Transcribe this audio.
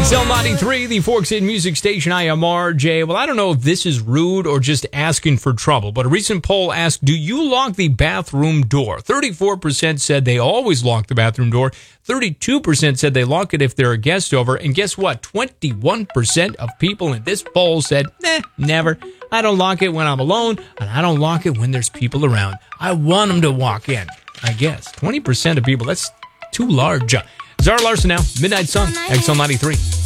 XL93, the Forks Hit Music Station. I am RJ. Well, I don't know if this is rude or just asking for trouble, but a recent poll asked, do you lock the bathroom door? 34% said they always lock the bathroom door. 32% said they lock it if there are guests over. And guess what? 21% of people in this poll said, never. I don't lock it when I'm alone, and I don't lock it when there's people around. I want them to walk in, I guess. 20% of people, that's too large. Zara Larson now, Midnight Sun, XL93.